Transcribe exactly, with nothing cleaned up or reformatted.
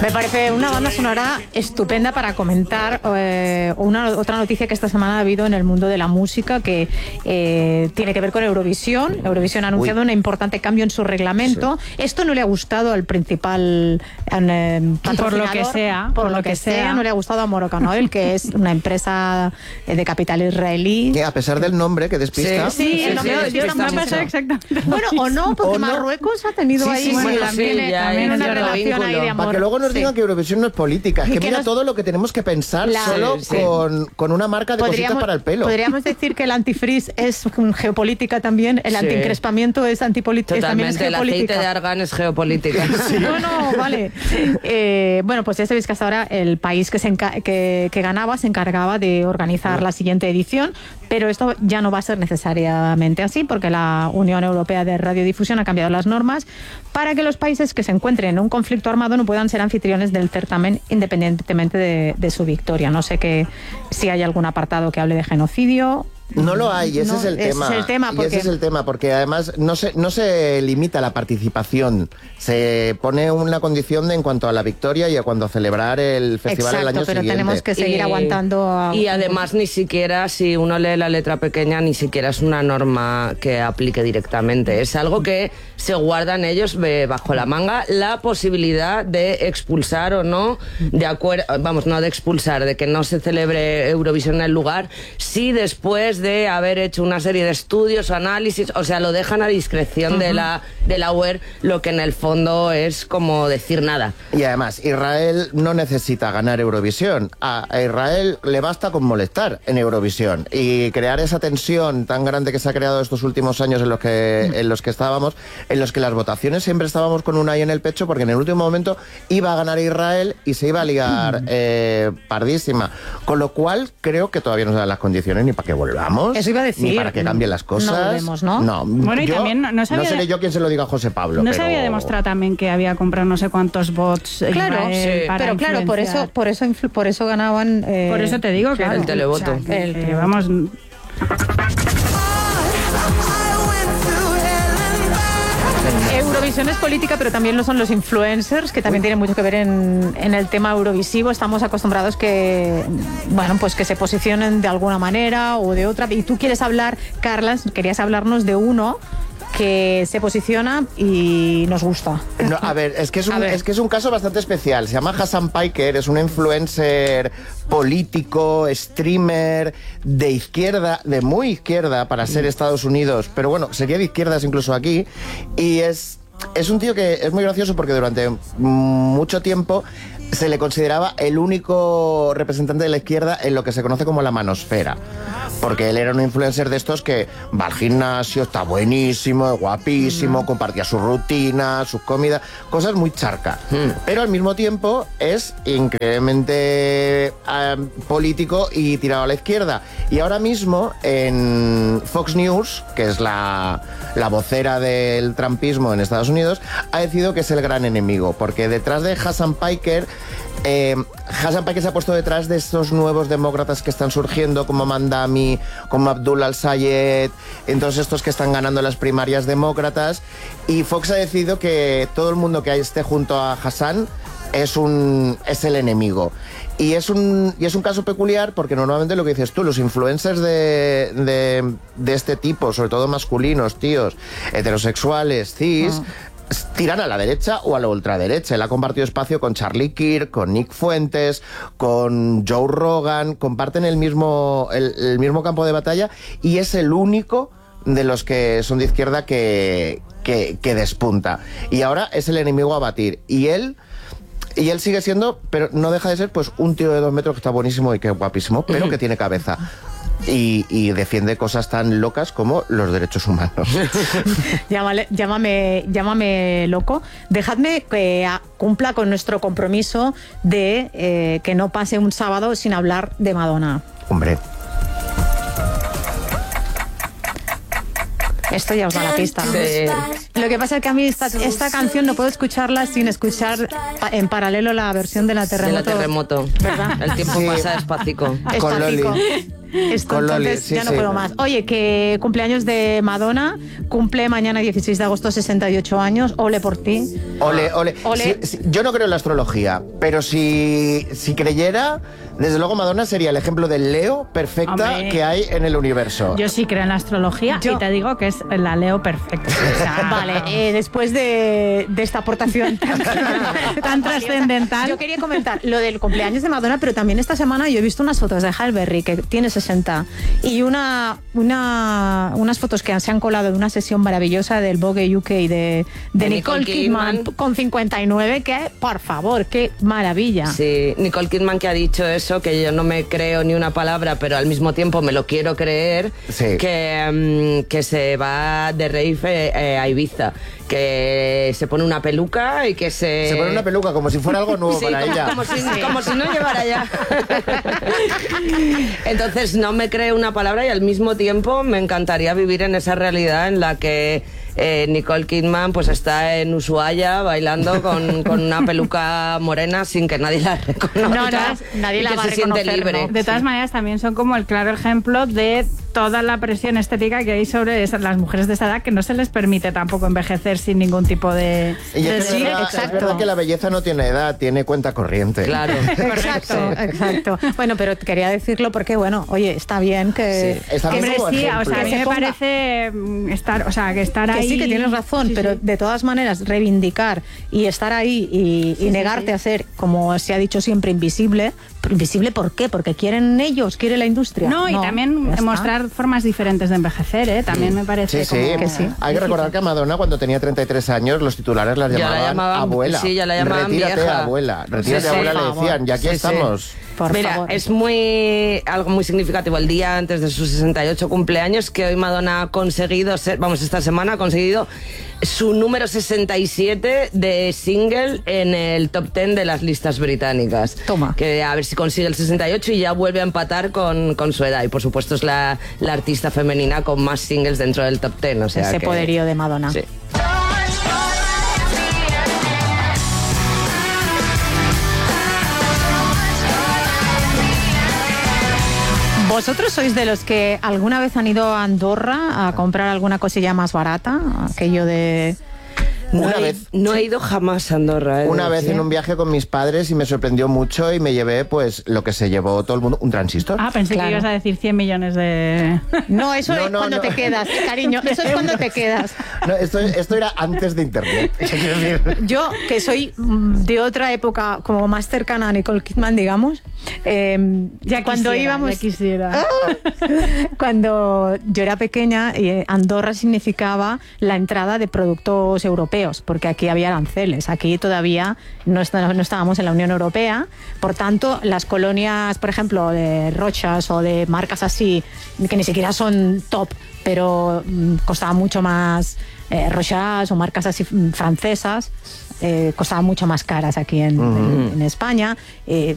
Me parece una banda sonora estupenda para comentar eh, una otra noticia que esta semana ha habido en el mundo de la música que eh, tiene que ver con Eurovisión. Eurovisión ha anunciado Uy. un importante cambio en su reglamento. Sí. Esto no le ha gustado al principal eh, por lo que sea, por, por lo que, que sea, sea, no le ha gustado a Moroccan Oil, que es una empresa de capital israelí. Que a pesar del nombre que despista. Sí, sí, sí, el nombre sí, despista sí, mucho. Exactamente. Bueno, o no, porque o no. Marruecos ha tenido sí, ahí sí, bueno, sí, también, sí, ya, también ya, una ya relación ahí de amor. Para que luego nos sí. digan que Eurovisión no es política. Es que, que mira nos... todo lo que tenemos que pensar la... solo sí, sí. Con, con una marca de cositas para el pelo. Podríamos decir que el antifreeze es geopolítica también, el sí. antiencrespamiento es antipolítica. Totalmente, el aceite de argán es geopolítica. Sí. Bueno, vale. Eh, bueno, pues ya sabéis que hasta ahora el país que, se enca- que, que ganaba se encargaba de organizar sí. la siguiente edición, pero esto ya no va a ser necesariamente así porque la Unión Europea de Radiodifusión ha cambiado las normas para que los países que se encuentren en un conflicto armado no puedan ser anfitriones del certamen independientemente de, de su victoria. No sé que, si hay algún apartado que hable de genocidio. No lo hay, ese no, es el ese tema. Es el tema porque... Y ese es el tema, porque además no se, no se limita la participación, se pone una condición de, en cuanto a la victoria y a cuando celebrar el festival. Exacto, el año pero siguiente. Tenemos que seguir y, aguantando. A... Y además ni siquiera, si uno lee la letra pequeña, ni siquiera es una norma que aplique directamente. Es algo que se guardan ellos bajo la manga, la posibilidad de expulsar o no, de acuerdo, vamos, no de expulsar, de que no se celebre Eurovisión en el lugar, si después de haber hecho una serie de estudios o análisis, o sea, lo dejan a discreción uh-huh. de la de la U E R, lo que en el fondo es como decir nada. Y además, Israel no necesita ganar Eurovisión. A Israel le basta con molestar en Eurovisión y crear esa tensión tan grande que se ha creado estos últimos años en los que en los que estábamos, en los que las votaciones siempre estábamos con un ay en el pecho, porque en el último momento iba a ganar Israel y se iba a liar eh, pardísima. Con lo cual, creo que todavía no se dan las condiciones ni para que volvamos. Eso iba a decir. Ni para que cambien las cosas. No volvemos, ¿no? No, bueno, y yo, también no, sabía no seré yo quien se lo diga a José Pablo. No pero... se había demostrado también que había comprado no sé cuántos bots. Claro, Israel sí. para pero claro, por eso, por eso, influ- por eso ganaban. Eh, por eso te digo claro, que el televoto. O sea, que, el eh, vamos. Eurovisión es política, pero también lo son los influencers, que también Uy. tienen mucho que ver en, en el tema eurovisivo. Estamos acostumbrados que, bueno, pues que se posicionen de alguna manera o de otra. Y tú quieres hablar, Carla, querías hablarnos de uno que se posiciona y nos gusta. No, a ver, es que es, un, es que es un caso bastante especial. Se llama Hassan Piker, es un influencer político, streamer de izquierda, de muy izquierda para ser Estados Unidos, pero bueno, sería de izquierdas incluso aquí, y es, es un tío que es muy gracioso porque durante mucho tiempo se le consideraba el único representante de la izquierda en lo que se conoce como la manosfera, porque él era un influencer de estos que va al gimnasio, está buenísimo, guapísimo, mm. compartía su rutina, sus comidas, cosas muy charca, mm. pero al mismo tiempo es increíblemente eh, político y tirado a la izquierda. Y ahora mismo en Fox News, que es la, la vocera del trumpismo en Estados Unidos, ha decidido que es el gran enemigo, porque detrás de Hassan Piker Eh, Hassan Piker se ha puesto detrás de estos nuevos demócratas que están surgiendo, como Mandami, como Abdullah al-Sayed, entonces estos que están ganando las primarias demócratas, y Fox ha decidido que todo el mundo que esté junto a Hassan es un es el enemigo. Y es un y es un caso peculiar porque normalmente lo que dices tú, los influencers de, de, de este tipo, sobre todo masculinos, tíos, heterosexuales, cis, oh. tiran a la derecha o a la ultraderecha. Él ha compartido espacio con Charlie Kirk, con Nick Fuentes, con Joe Rogan, comparten el mismo, el, el mismo campo de batalla, y es el único de los que son de izquierda que, que, que despunta. Y ahora es el enemigo a batir. Y él... Y él sigue siendo, pero no deja de ser, pues un tío de dos metros que está buenísimo y que es guapísimo, pero que tiene cabeza. Y, y defiende cosas tan locas como los derechos humanos. Llámale, llámame, llámame loco. Dejadme que cumpla con nuestro compromiso de eh, que no pase un sábado sin hablar de Madonna. Hombre. Esto ya os da la pista. Sí. Lo que pasa es que a mí esta, esta canción no puedo escucharla sin escuchar en paralelo la versión de la Terremoto. De la Terremoto. ¿Verdad? El tiempo sí. pasa despacito. Con Loli. Esto, Con Loli, entonces sí, ya no sí. puedo más. Oye, que cumpleaños de Madonna, cumple mañana dieciséis de agosto, sesenta y ocho años, ole por ti. Ole, ole. Ole. Si- si- yo no creo en la astrología, pero si, si creyera, desde luego Madonna sería el ejemplo del Leo perfecta Hombre. que hay en el universo. Yo sí creo en la astrología Yo- y te digo que es la Leo perfecta. O sea, Vale, eh, después de, de esta aportación tan, Tan trascendental. yo quería comentar lo del cumpleaños de Madonna, pero también esta semana yo he visto unas fotos de Halle Berry, que tiene sesenta, y una, una, unas fotos que se han colado de una sesión maravillosa del Vogue U K de, de, De Nicole, Nicole Kidman, Kidman. con cincuenta y nueve, que, por favor, qué maravilla. Sí, Nicole Kidman que ha dicho eso, que yo no me creo ni una palabra, pero al mismo tiempo me lo quiero creer, Sí. que, mm, que se va de rave eh, a Ibiza, que se pone una peluca y que se... Se pone una peluca como si fuera algo nuevo Sí, para como, ella. como si, como si no llevara ya. Entonces no me creo una palabra y al mismo tiempo me encantaría vivir en esa realidad en la que eh, Nicole Kidman pues está en Ushuaia bailando con, con una peluca morena sin que nadie la reconozca. No, no, nadie y la que va a se siente reconocer, libre. ¿no? De todas Sí. maneras, también son como el claro ejemplo de toda la presión estética que hay sobre esas- las mujeres de esa edad, que no se les permite tampoco envejecer sin ningún tipo de... Y de- es, que Sí, es, verdad, es exacto. verdad que la belleza no tiene edad, tiene cuenta corriente. Claro. Exacto, exacto. Bueno, pero quería decirlo porque, bueno, oye, está bien que... Sí, está que bien Hombre, como sí, o ejemplo. sea, a mí Que se me ponga- parece mm, estar, o sea, que estar Que ahí... sí, que tienes razón, Sí, pero sí. de todas maneras reivindicar y estar ahí y, y negarte a ser, como se ha dicho siempre, invisible. ¿Invisible por qué? Porque quieren ellos, quiere la industria. No, y también ya está. mostrar formas diferentes de envejecer, ¿eh? También me parece Sí, sí. como... Que sí. Hay que recordar que a Madonna, cuando tenía treinta y tres años, los titulares las Ya la llamaban, llamaban- abuela. sí, ya la llamaban Retírate, vieja. abuela. Retírate, Sí, sí. abuela, Por le favor. decían. Y aquí Sí, sí. estamos. Por Mira, favor. es muy algo muy significativo el día antes de sus sesenta y ocho cumpleaños que hoy Madonna ha conseguido ser, vamos, esta semana ha conseguido su número sesenta y siete de single en el top diez de las listas británicas. Toma. Que a ver si consigue el sesenta y ocho y ya vuelve a empatar con, con su edad. Y por supuesto es la, la artista femenina con más singles dentro del top diez. O sea Ese que- poderío de Madonna. Sí. ¿Vosotros sois de los que alguna vez han ido a Andorra a comprar alguna cosilla más barata? Aquello de... No, Una he, vez. no he ido jamás a Andorra. ¿eh? Una vez Sí. en un viaje con mis padres y me sorprendió mucho y me llevé, pues, lo que se llevó todo el mundo, un transistor. Ah, pensé Claro. que ibas a decir cien millones de... No, eso No, es no, cuando no. te quedas, cariño. Eso es cuando te quedas. No, esto, esto era antes de internet. Quiero decir, Yo, que soy mm, de otra época como más cercana a Nicole Kidman, digamos, eh, Ya cuando quisiera, íbamos... ya quisiera. Cuando yo era pequeña, eh, Andorra significaba la entrada de productos europeos, porque aquí había aranceles. Aquí todavía no, está- no estábamos en la Unión Europea. Por tanto, las colonias, por ejemplo, de Rochas o de marcas así, que ni siquiera son top, pero mm, costaban mucho más, eh, Rochas o marcas así mm, francesas, eh, costaban mucho más caras aquí en, en- en España. Eh,